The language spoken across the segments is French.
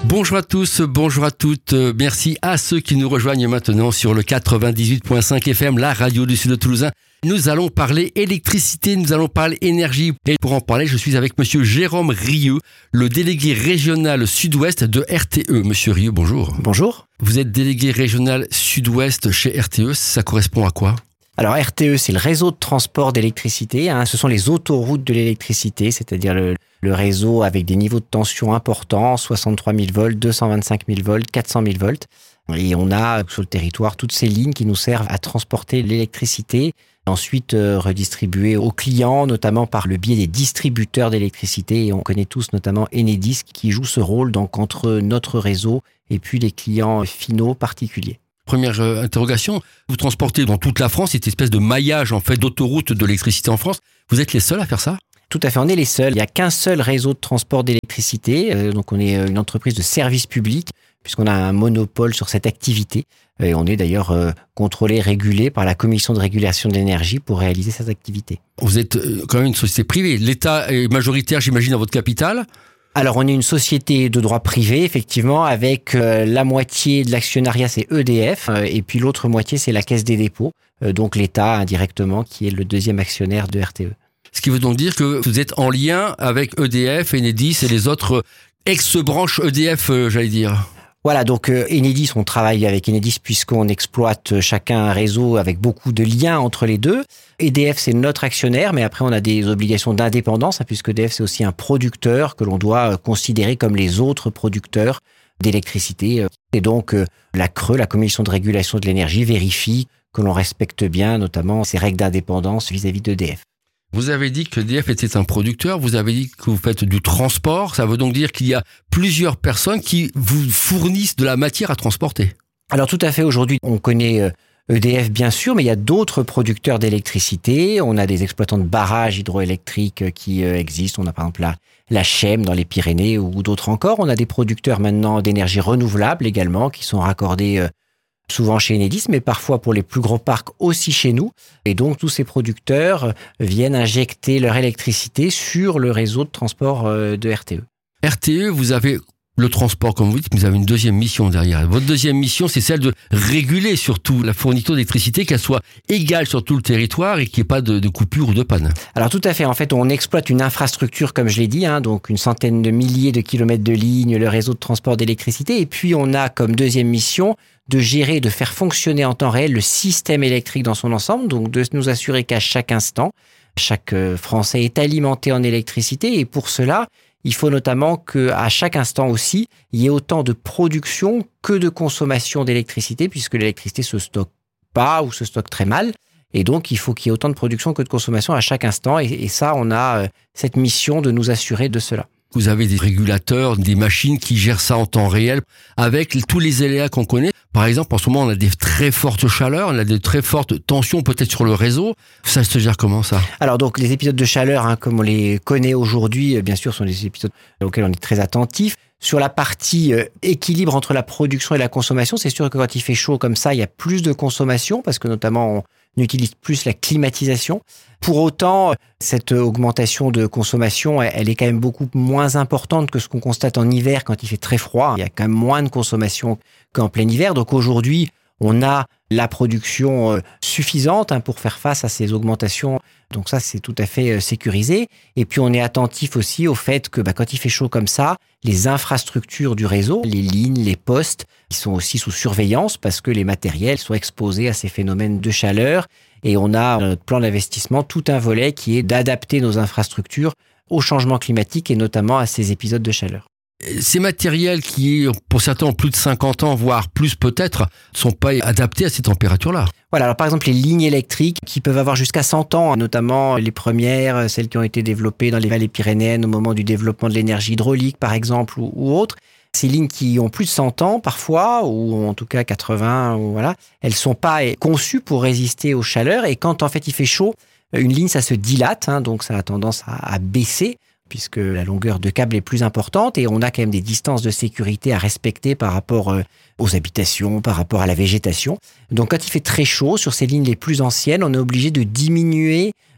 Bonjour à tous, bonjour à toutes. Merci à ceux qui nous rejoignent maintenant sur le 98.5 FM, la radio du Sud de Toulousain. Nous allons parler électricité, nous allons parler énergie. Et pour en parler, je suis avec monsieur Jérôme Rieux, le délégué régional sud-ouest de RTE. Monsieur Rieux, bonjour. Bonjour. Vous êtes délégué régional sud-ouest chez RTE, ça correspond à quoi ? Alors RTE, c'est le réseau de transport d'électricité. Ce sont les autoroutes de l'électricité, c'est-à-dire le réseau avec des niveaux de tension importants, 63 000 volts, 225 000 volts, 400 000 volts. Et on a sur le territoire toutes ces lignes qui nous servent à transporter l'électricité, ensuite redistribuée aux clients, notamment par le biais des distributeurs d'électricité. Et on connaît tous notamment Enedis qui joue ce rôle donc entre notre réseau et puis les clients finaux particuliers. Première interrogation, vous transportez dans toute la France cette espèce de maillage en fait d'autoroutes de l'électricité en France. Vous êtes les seuls à faire ça ? Tout à fait, on est les seuls. Il n'y a qu'un seul réseau de transport d'électricité. Donc on est une entreprise de service public puisqu'on a un monopole sur cette activité. Et on est d'ailleurs contrôlé, régulé par la Commission de régulation de l'énergie pour réaliser cette activité. Vous êtes quand même une société privée. L'État est majoritaire, j'imagine, dans votre capitale ? Alors, on est une société de droit privé, effectivement, avec la moitié de l'actionnariat, c'est EDF, et puis l'autre moitié, c'est la Caisse des dépôts, donc l'État indirectement, qui est le deuxième actionnaire de RTE. Ce qui veut donc dire que vous êtes en lien avec EDF, Enedis et les autres ex-branches EDF, j'allais dire. Voilà, donc Enedis, on travaille avec Enedis puisqu'on exploite chacun un réseau avec beaucoup de liens entre les deux. EDF, c'est notre actionnaire, mais après on a des obligations d'indépendance, puisque EDF, c'est aussi un producteur que l'on doit considérer comme les autres producteurs d'électricité. Et donc la CRE, la Commission de régulation de l'énergie, vérifie que l'on respecte bien notamment ces règles d'indépendance vis-à-vis d'EDF. Vous avez dit que EDF était un producteur, vous avez dit que vous faites du transport, ça veut donc dire qu'il y a plusieurs personnes qui vous fournissent de la matière à transporter. Alors tout à fait, aujourd'hui on connaît EDF bien sûr, mais il y a d'autres producteurs d'électricité, on a des exploitants de barrages hydroélectriques qui existent, on a par exemple la Chem dans les Pyrénées ou d'autres encore, on a des producteurs maintenant d'énergie renouvelable également qui sont raccordés souvent chez Enedis, mais parfois pour les plus gros parcs aussi chez nous. Et donc, tous ces producteurs viennent injecter leur électricité sur le réseau de transport de RTE. RTE, vous avez le transport, comme vous dites, mais vous avez une deuxième mission derrière. Votre deuxième mission, c'est celle de réguler surtout la fourniture d'électricité, qu'elle soit égale sur tout le territoire et qu'il n'y ait pas de coupure ou de panne. Alors tout à fait, en fait, on exploite une infrastructure, comme je l'ai dit, donc une centaine de milliers de kilomètres de lignes, le réseau de transport d'électricité. Et puis, on a comme deuxième mission de gérer, de faire fonctionner en temps réel le système électrique dans son ensemble, donc de nous assurer qu'à chaque instant, chaque Français est alimenté en électricité. Et pour cela, il faut notamment qu'à chaque instant aussi, il y ait autant de production que de consommation d'électricité, puisque l'électricité se stocke pas ou se stocke très mal. Et donc, il faut qu'il y ait autant de production que de consommation à chaque instant. Et ça, on a cette mission de nous assurer de cela. Vous avez des régulateurs, des machines qui gèrent ça en temps réel avec tous les aléas qu'on connaît. Par exemple, en ce moment, on a des très fortes chaleurs, on a des très fortes tensions peut-être sur le réseau. Ça se gère comment ça ? Alors donc, les épisodes de chaleur, comme on les connaît aujourd'hui, bien sûr, sont des épisodes auxquels on est très attentif. Sur la partie équilibre entre la production et la consommation, c'est sûr que quand il fait chaud comme ça, il y a plus de consommation parce que notamment on utilise plus la climatisation. Pour autant, cette augmentation de consommation, elle est quand même beaucoup moins importante que ce qu'on constate en hiver quand il fait très froid. Il y a quand même moins de consommation qu'en plein hiver. Donc aujourd'hui, on a la production suffisante pour faire face à ces augmentations. Donc ça, c'est tout à fait sécurisé. Et puis, on est attentif aussi au fait que quand il fait chaud comme ça, les infrastructures du réseau, les lignes, les postes, ils sont aussi sous surveillance parce que les matériels sont exposés à ces phénomènes de chaleur. Et on a dans notre plan d'investissement tout un volet qui est d'adapter nos infrastructures au changement climatique et notamment à ces épisodes de chaleur. Ces matériels qui, pour certains, ont plus de 50 ans, voire plus peut-être, ne sont pas adaptés à ces températures-là. Voilà, alors par exemple les lignes électriques qui peuvent avoir jusqu'à 100 ans, notamment les premières, celles qui ont été développées dans les vallées pyrénéennes au moment du développement de l'énergie hydraulique par exemple ou autres. Ces lignes qui ont plus de 100 ans parfois, ou en tout cas 80, voilà, elles sont pas conçues pour résister aux chaleurs et quand en fait il fait chaud, une ligne ça se dilate, donc ça a tendance à baisser puisque la longueur de câble est plus importante et on a quand même des distances de sécurité à respecter par rapport aux habitations, par rapport à la végétation. Donc quand il fait très chaud, sur ces lignes les plus anciennes, on est obligé de diminuer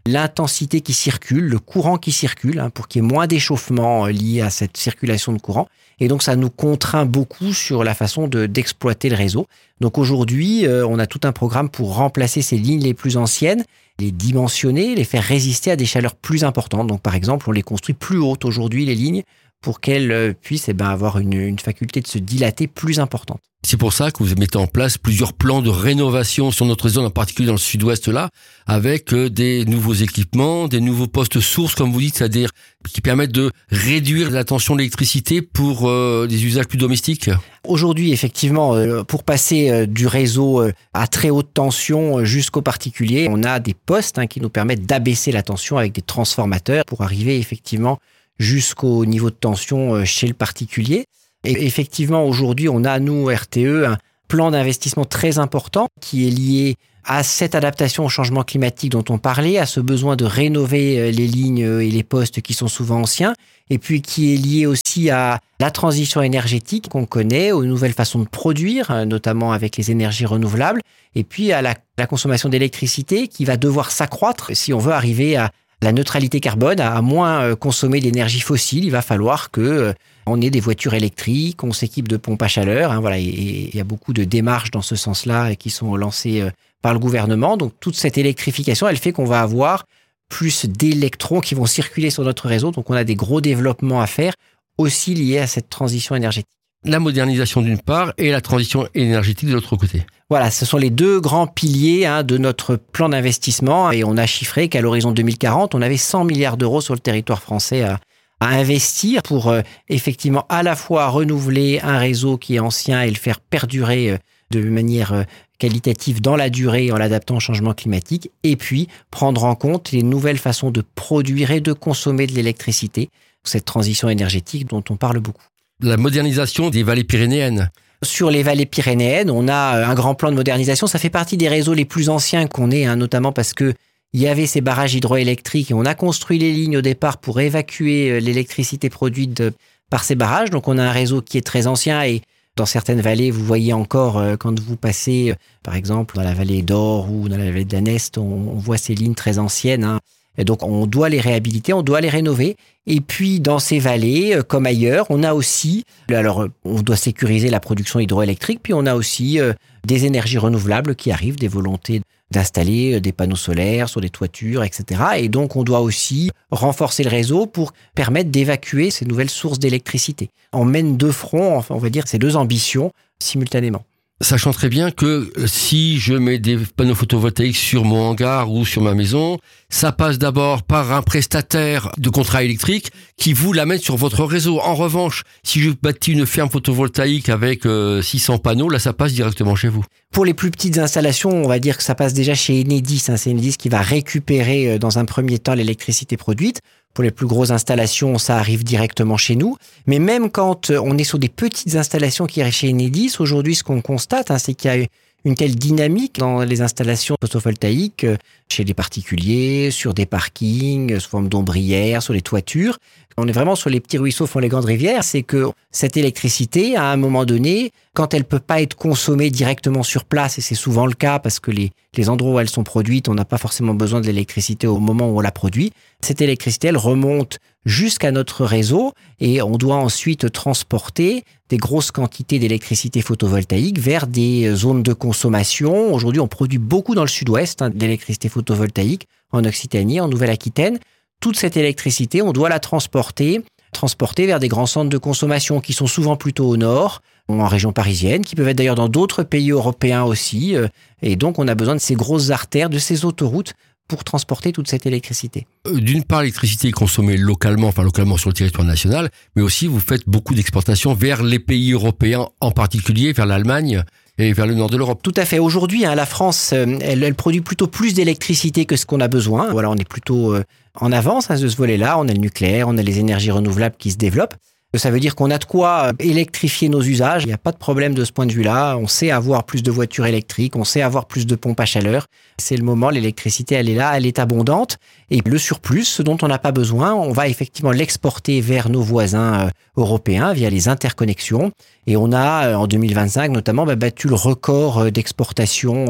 l'intensité qui circule, le courant qui circule, pour qu'il y ait moins d'échauffement lié à cette circulation de courant. Et donc, ça nous contraint beaucoup sur la façon d'exploiter le réseau. Donc aujourd'hui, on a tout un programme pour remplacer ces lignes les plus anciennes, les dimensionner, les faire résister à des chaleurs plus importantes. Donc par exemple, on les construit plus hautes aujourd'hui, les lignes, pour qu'elles puissent avoir une faculté de se dilater plus importante. C'est pour ça que vous mettez en place plusieurs plans de rénovation sur notre zone, en particulier dans le sud-ouest là, avec des nouveaux équipements, des nouveaux postes sources, comme vous dites, c'est-à-dire qui permettent de réduire la tension d'électricité pour des usages plus domestiques. Aujourd'hui, effectivement, pour passer du réseau à très haute tension jusqu'au particulier, on a des postes qui nous permettent d'abaisser la tension avec des transformateurs pour arriver effectivement jusqu'au niveau de tension chez le particulier. Et effectivement, aujourd'hui, on a, nous, RTE, un plan d'investissement très important qui est lié à cette adaptation au changement climatique dont on parlait, à ce besoin de rénover les lignes et les postes qui sont souvent anciens, et puis qui est lié aussi à la transition énergétique qu'on connaît, aux nouvelles façons de produire, notamment avec les énergies renouvelables, et puis à la consommation d'électricité qui va devoir s'accroître si on veut arriver à la neutralité carbone, à moins consommer d'énergie fossile. Il va falloir que on ait des voitures électriques, on s'équipe de pompes à chaleur. Voilà, et il y a beaucoup de démarches dans ce sens-là qui sont lancées par le gouvernement. Donc toute cette électrification, elle fait qu'on va avoir plus d'électrons qui vont circuler sur notre réseau. Donc on a des gros développements à faire aussi liés à cette transition énergétique. La modernisation d'une part et la transition énergétique de l'autre côté. Voilà, ce sont les deux grands piliers de notre plan d'investissement. Et on a chiffré qu'à l'horizon 2040, on avait 100 milliards d'euros sur le territoire français à investir pour effectivement à la fois renouveler un réseau qui est ancien et le faire perdurer de manière qualitative dans la durée en l'adaptant au changement climatique, et puis prendre en compte les nouvelles façons de produire et de consommer de l'électricité, cette transition énergétique dont on parle beaucoup. La modernisation des vallées pyrénéennes. Sur les vallées pyrénéennes, on a un grand plan de modernisation. Ça fait partie des réseaux les plus anciens qu'on ait, notamment parce que il y avait ces barrages hydroélectriques et on a construit les lignes au départ pour évacuer l'électricité produite par ces barrages. Donc on a un réseau qui est très ancien et dans certaines vallées, vous voyez encore quand vous passez, par exemple, dans la vallée d'Or ou dans la vallée de la Neste, on voit ces lignes très anciennes. Et donc on doit les réhabiliter, on doit les rénover. Et puis dans ces vallées, comme ailleurs, on a aussi, alors on doit sécuriser la production hydroélectrique, puis on a aussi des énergies renouvelables qui arrivent, des volontés d'installer des panneaux solaires sur des toitures, etc. Et donc on doit aussi renforcer le réseau pour permettre d'évacuer ces nouvelles sources d'électricité. On mène de front, on va dire, ces deux ambitions simultanément. Sachant très bien que si je mets des panneaux photovoltaïques sur mon hangar ou sur ma maison, ça passe d'abord par un prestataire de contrat électrique qui vous l'amène sur votre réseau. En revanche, si je bâtis une ferme photovoltaïque avec 600 panneaux, là ça passe directement chez vous. Pour les plus petites installations, on va dire que ça passe déjà chez Enedis. C'est Enedis qui va récupérer dans un premier temps l'électricité produite. Pour les plus grosses installations, ça arrive directement chez nous. Mais même quand on est sur des petites installations qui arrivent chez Enedis, aujourd'hui, ce qu'on constate, c'est qu'il y a une telle dynamique dans les installations photovoltaïques chez les particuliers, sur des parkings, sous forme d'ombrières, sur les toitures. On est vraiment sur les petits ruisseaux font les grandes rivières. C'est que cette électricité, à un moment donné, quand elle peut pas être consommée directement sur place, et c'est souvent le cas parce que les endroits où elles sont produites, on n'a pas forcément besoin de l'électricité au moment où on la produit. Cette électricité, elle remonte jusqu'à notre réseau et on doit ensuite transporter des grosses quantités d'électricité photovoltaïque vers des zones de consommation. Aujourd'hui, on produit beaucoup dans le sud-ouest d'électricité photovoltaïque, en Occitanie, en Nouvelle-Aquitaine. Toute cette électricité, on doit la transporter vers des grands centres de consommation qui sont souvent plutôt au nord, en région parisienne, qui peuvent être d'ailleurs dans d'autres pays européens aussi. Et donc, on a besoin de ces grosses artères, de ces autoroutes pour transporter toute cette électricité. D'une part, l'électricité est consommée localement sur le territoire national, mais aussi vous faites beaucoup d'exportations vers les pays européens, en particulier vers l'Allemagne et vers le nord de l'Europe. Tout à fait. Aujourd'hui, la France, elle produit plutôt plus d'électricité que ce qu'on a besoin. Voilà, on est plutôt en avance de ce volet-là. On a le nucléaire, on a les énergies renouvelables qui se développent. Ça veut dire qu'on a de quoi électrifier nos usages. Il n'y a pas de problème de ce point de vue-là. On sait avoir plus de voitures électriques, on sait avoir plus de pompes à chaleur. C'est le moment, l'électricité, elle est là, elle est abondante. Et le surplus, ce dont on n'a pas besoin, on va effectivement l'exporter vers nos voisins européens via les interconnexions. Et on a, en 2025 notamment, battu le record d'exportation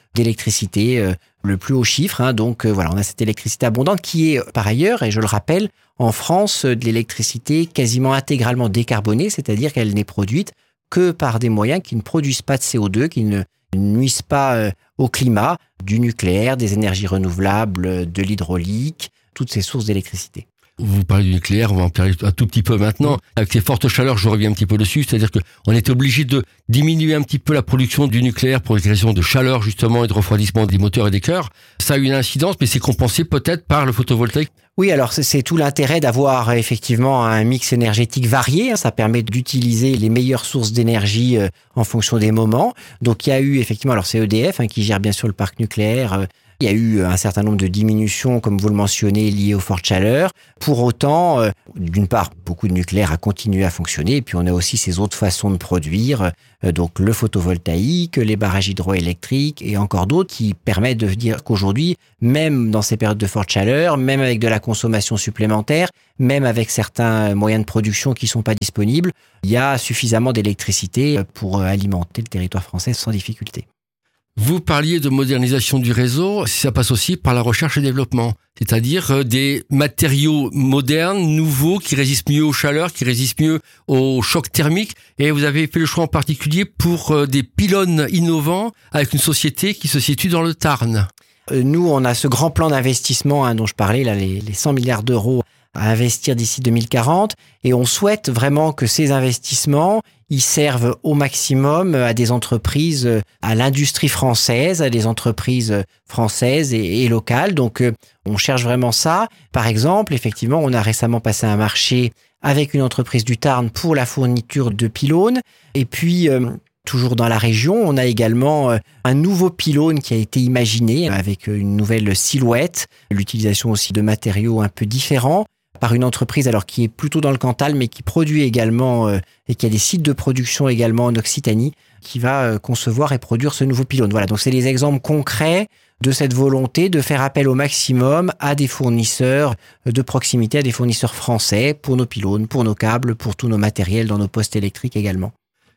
d'électricité, le plus haut chiffre. Donc voilà, on a cette électricité abondante qui est par ailleurs, et je le rappelle, en France, de l'électricité quasiment intégralement décarbonée, c'est-à-dire qu'elle n'est produite que par des moyens qui ne produisent pas de CO2, qui ne nuisent pas au climat, du nucléaire, des énergies renouvelables, de l'hydraulique, toutes ces sources d'électricité. Vous parlez du nucléaire, on va en parler un tout petit peu maintenant. Avec ces fortes chaleurs, je reviens un petit peu dessus, c'est-à-dire qu'on était obligé de diminuer un petit peu la production du nucléaire pour les raisons de chaleur justement et de refroidissement des moteurs et des cœurs. Ça a eu une incidence, mais c'est compensé peut-être par le photovoltaïque. Oui, alors c'est tout l'intérêt d'avoir effectivement un mix énergétique varié. Ça permet d'utiliser les meilleures sources d'énergie en fonction des moments. Donc il y a eu effectivement, alors c'est EDF qui gère bien sûr le parc nucléaire. Il y a eu un certain nombre de diminutions, comme vous le mentionnez, liées aux fortes chaleurs. Pour autant, d'une part, beaucoup de nucléaire a continué à fonctionner, et puis on a aussi ces autres façons de produire, donc le photovoltaïque, les barrages hydroélectriques et encore d'autres qui permettent de dire qu'aujourd'hui, même dans ces périodes de forte chaleur, même avec de la consommation supplémentaire, même avec certains moyens de production qui sont pas disponibles, il y a suffisamment d'électricité pour alimenter le territoire français sans difficulté. Vous parliez de modernisation du réseau, ça passe aussi par la recherche et développement, c'est-à-dire des matériaux modernes, nouveaux, qui résistent mieux aux chaleurs, qui résistent mieux aux chocs thermiques. Et vous avez fait le choix en particulier pour des pylônes innovants avec une société qui se situe dans le Tarn. Nous, on a ce grand plan d'investissement dont je parlais, là, les 100 milliards d'euros à investir d'ici 2040, et on souhaite vraiment que ces investissements ils servent au maximum à des entreprises, à l'industrie française, à des entreprises françaises et locales. Donc, on cherche vraiment ça. Par exemple, effectivement, on a récemment passé un marché avec une entreprise du Tarn pour la fourniture de pylônes. Et puis, toujours dans la région, on a également un nouveau pylône qui a été imaginé avec une nouvelle silhouette, l'utilisation aussi de matériaux un peu différents, par une entreprise alors qui est plutôt dans le Cantal, mais qui produit également et qui a des sites de production également en Occitanie, qui va concevoir et produire ce nouveau pylône. Voilà, donc c'est des exemples concrets de cette volonté de faire appel au maximum à des fournisseurs de proximité, à des fournisseurs français pour nos pylônes, pour nos câbles, pour tous nos matériels dans nos postes électriques également.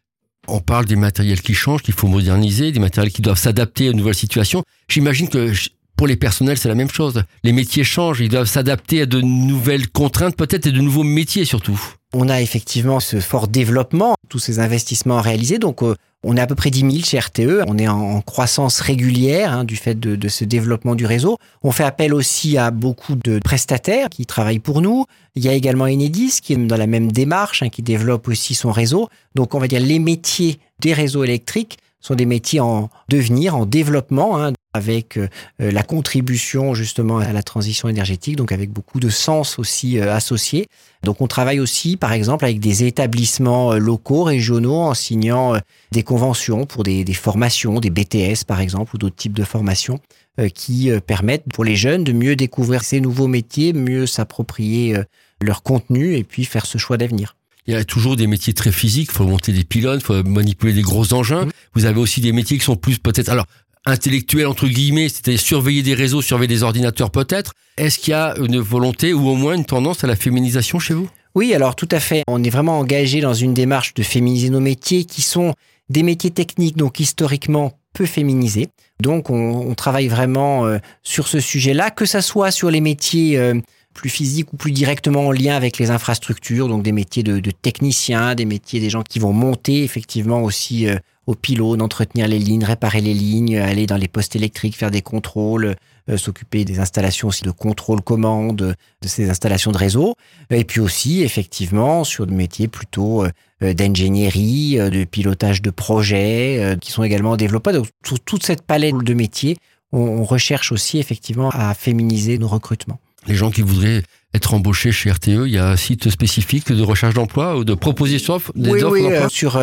On parle des matériels qui changent, qu'il faut moderniser, des matériels qui doivent s'adapter aux nouvelles situations. J'imagine que pour les personnels, c'est la même chose. Les métiers changent, ils doivent s'adapter à de nouvelles contraintes peut-être et de nouveaux métiers surtout. On a effectivement ce fort développement, tous ces investissements réalisés. Donc, on est à peu près 10 000 chez RTE. On est en croissance régulière du fait de ce développement du réseau. On fait appel aussi à beaucoup de prestataires qui travaillent pour nous. Il y a également Enedis qui est dans la même démarche, qui développe aussi son réseau. Donc, on va dire les métiers des réseaux électriques sont des métiers en devenir, en développement, avec la contribution justement à la transition énergétique, donc avec beaucoup de sens aussi associés. Donc on travaille aussi par exemple avec des établissements locaux, régionaux, en signant des conventions pour des formations, des BTS par exemple, ou d'autres types de formations qui permettent pour les jeunes de mieux découvrir ces nouveaux métiers, mieux s'approprier leur contenu et puis faire ce choix d'avenir. Il y a toujours des métiers très physiques, il faut monter des pylônes, il faut manipuler des gros engins. Vous avez aussi des métiers qui sont plus peut-être intellectuels entre guillemets, c'est-à-dire surveiller des réseaux, surveiller des ordinateurs peut-être. Est-ce qu'il y a une volonté ou au moins une tendance à la féminisation chez vous ? Oui, alors tout à fait. On est vraiment engagé dans une démarche de féminiser nos métiers qui sont des métiers techniques, donc historiquement peu féminisés. Donc on travaille vraiment sur ce sujet-là, que ça soit sur les métiers plus physiques ou plus directement en lien avec les infrastructures, donc des métiers de techniciens, des métiers des gens qui vont monter effectivement aussi aux pylônes, entretenir les lignes, réparer les lignes, aller dans les postes électriques, faire des contrôles, s'occuper des installations aussi de contrôle-commande de ces installations de réseau. Et puis aussi, effectivement, sur des métiers plutôt d'ingénierie, de pilotage de projets, qui sont également développés. Donc, sur toute cette palette de métiers, on recherche aussi effectivement à féminiser nos recrutements. Les gens qui voudraient être embauchés chez RTE, il y a un site spécifique de recherche d'emploi ou de proposition d'offres d'emploi ? Sur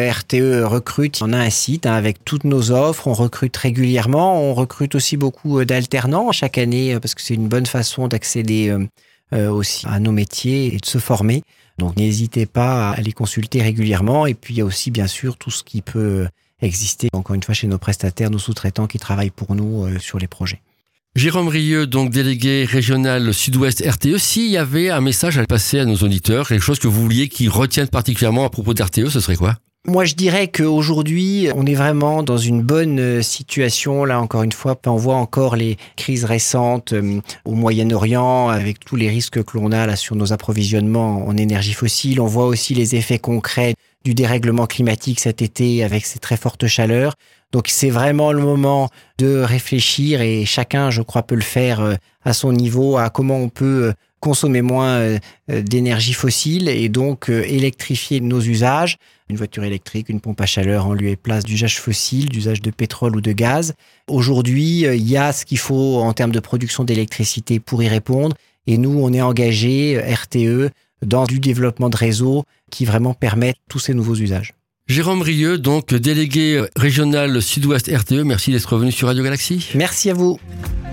RTE Recrute, on a un site avec toutes nos offres. On recrute régulièrement. On recrute aussi beaucoup d'alternants chaque année parce que c'est une bonne façon d'accéder aussi à nos métiers et de se former. Donc n'hésitez pas à les consulter régulièrement. Et puis il y a aussi bien sûr tout ce qui peut exister, encore une fois, chez nos prestataires, nos sous-traitants qui travaillent pour nous sur les projets. Jérôme Rieu, donc délégué régional Sud-Ouest RTE, s'il y avait un message à passer à nos auditeurs, quelque chose que vous vouliez qu'ils retiennent particulièrement à propos d'RTE, ce serait quoi ? Moi, je dirais qu'aujourd'hui, on est vraiment dans une bonne situation. Là, encore une fois, on voit encore les crises récentes au Moyen-Orient, avec tous les risques que l'on a là sur nos approvisionnements en énergie fossile. On voit aussi les effets concrets du dérèglement climatique cet été avec ces très fortes chaleurs. Donc, c'est vraiment le moment de réfléchir et chacun, je crois, peut le faire à son niveau, à comment on peut consommer moins d'énergie fossile et donc électrifier nos usages. Une voiture électrique, une pompe à chaleur en lieu et place d'usage fossile, d'usage de pétrole ou de gaz. Aujourd'hui, il y a ce qu'il faut en termes de production d'électricité pour y répondre. Et nous, on est engagé, RTE, dans du développement de réseaux qui vraiment permettent tous ces nouveaux usages. Jérôme Rieu, donc délégué régional Sud-Ouest RTE, merci d'être venu sur Radio Galaxie. Merci à vous.